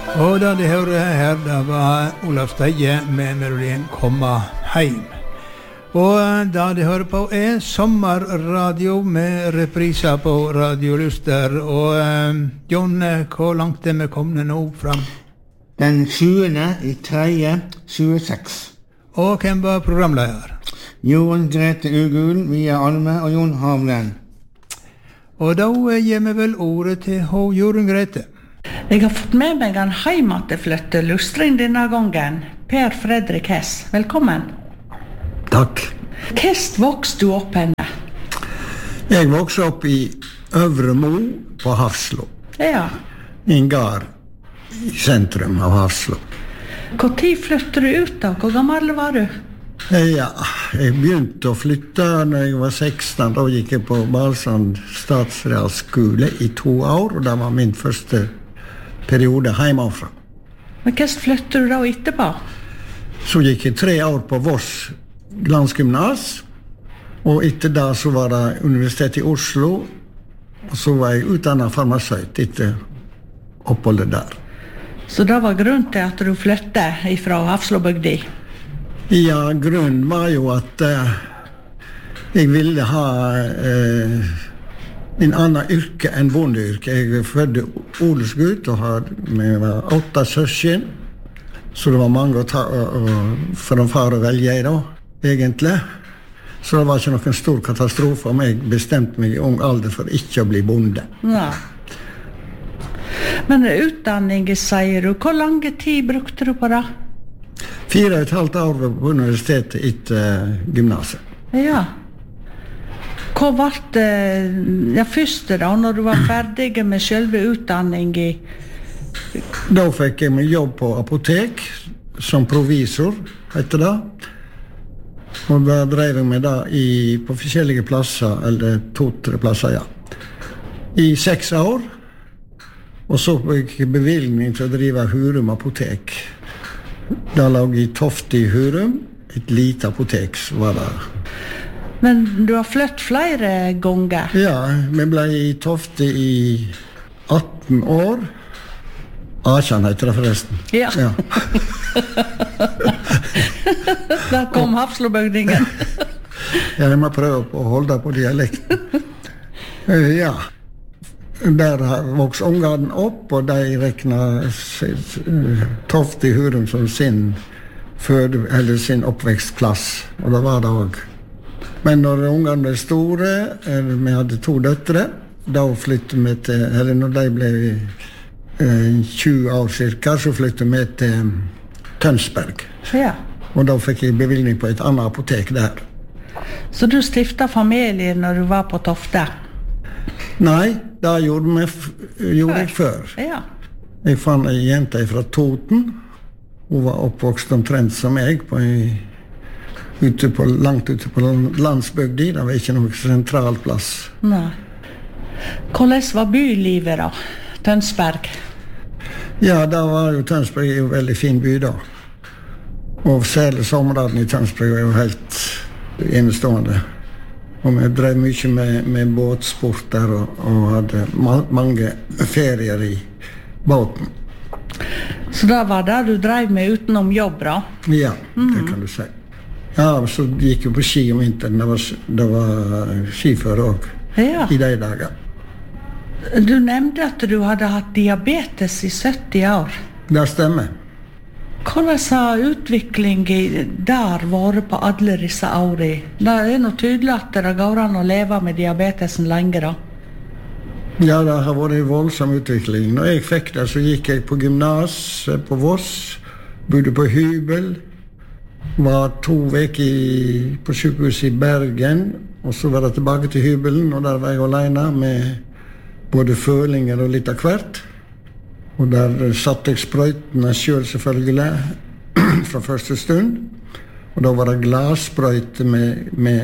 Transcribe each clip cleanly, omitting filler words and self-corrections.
Og da de hører her, det var Olav Steie med melodien «Komma heim». Og da de hører på sommerradio med repriser på Radio Luster. Og John, hvor langt vi kommet nå fram? Den 7.3.26. Og hvem var programleder? Jon Grete Ugul, Via Alme og Jon Havlen. Og da gir vi vel ordet til Jorunn Grete. Jeg har fått med meg en heimateflytte lustring denne gangen. Per Fredrik Hess, velkommen. Takk. Hvordan vokste du opp henne? Jeg vokste opp i Øvre Mo på Hafslo. Ja. En gard i sentrum av Hafslo. Hvor tid flyttet du ut da? Hvor gammel var du? Ja, jeg begynte å flytte når jeg var 16. Da gikk jeg på Balsand statsrealskole i 2 år, og det var min første periode hjemmefra. Men hvordan flyttet du da etterpå? Så gikk jeg 3 år på Voss glansgymnas, og etter det så var det Universitetet i Oslo, og så var jeg utdannet farmasøyt etter oppholdet der. Så det var grunnen til at du flyttet fra Hafslobygdi? Ja, grunnen var jo at jeg ville ha en annen yrke enn bondeyrke. Jeg fødte odelsgutt og vi var 8 søsken, så det var mange for en far å velge i da, egentlig. Så det var ikke noen stor katastrofe om jeg bestemte meg i ung alder for ikke å bli bonde. Ja. Men utdanning, sier du, hvor lang tid brukte du på det? 4,5 år på universitetet etter gymnaset. Ja. Hva var det første da, når du var ferdig med selve utdanningen? Da fikk jeg meg jobb på apotek, som provisor, heter det. Og da drev jeg med det på forskjellige plasser, eller 2-3 plasser, ja. I 6 år. Og så fikk jeg bevilgning til å drive Hurum apotek. Da lå i Tofte i Hurum, et lite apotek var det. Men du har flyttet flere ganger? Ja, vi ble i Tofte i 18 år. Asjan heter det forresten. Ja. Da kom Hafslobygdingen. Jeg må prøve å holde på dialekten. Ja. Der vokste ungene opp, og de regnet Tofte i Hurum som sin oppvekstplass. Og det var det også. Men når ungene ble store, vi hadde 2 døtre, da flyttet vi til, eller når de ble 20 år cirka, så flyttet vi til Tønsberg. Ja. Og da fikk jeg bevilgning på et annet apotek der. Så du stiftet familie når du var på Tofte? Nei, det gjorde jeg før. Ja. Jeg fant en jente fra Toten. Hun var oppvokst omtrent som jeg, langt ute på landsbygdi. Det var ikke noen sentral plass. Nei. Hvordan var bylivet da, Tønsberg? Ja, da var jo Tønsberg en veldig fin by da. Og særlig sommerdagen i Tønsberg var jo helt enestående. Og vi drev mye med båtsport der og hadde mange ferier i båten. Så da var det du drev med utenom jobb da? Ja, det kan du si. Ja, så gikk vi på ski om vinteren. Det var skiføre også i de dager. Du nevnte at du hadde hatt diabetes i 70 år. Det stemmer. Hvordan har utviklingen der vært på alle disse årene? Det er noe tydelig at det går an å leve med diabetesen lenge da. Ja, det har vært en voldsom utvikling. Når jeg fikk det, så gikk jeg på gymnas på Voss, bodde på hybel, var 2 veker på sykehuset i Bergen, og så var jeg tilbake til hybelen, og der var jeg alene med både følinger og litt av hvert. Og der satte jeg sprøytene selv selvfølgelig fra første stund. Og da var det glassprøyte med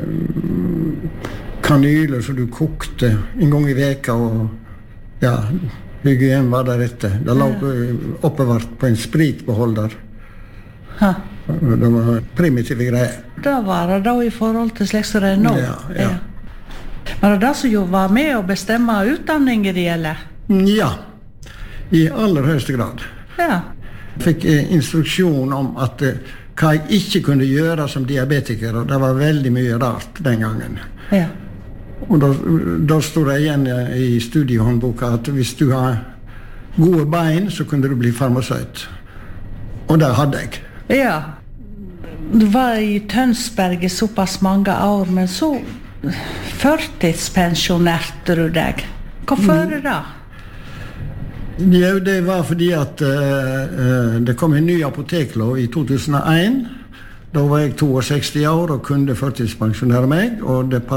kanyler som du kokte en gang i veka, og ja, hygien var der etter. Det lå oppbevart på en spritbeholder. Det var primitive greier. Da var det da i forhold til slik som det er nå? Ja. Var det da som jo var med å bestemme utdanningen det gjelder? Ja. I aller høyeste grad. Ja. Fikk instruksjon om at hva jeg ikke kunne gjøre som diabetiker, og det var veldig mye rart den gangen. Ja. Og da stod det igjen I studiehåndboka at hvis du har gode bein, så kunne du bli farmasøyt. Og det hadde jeg. Ja. Du var I Tønsberg I såpass mange år, men så førtidspensjonerte du deg. Hvorfor da? Ja, det var fordi at det kom en ny apoteklov I 2001. Da var jeg 62 år og kunne førtidspensjonere meg, og det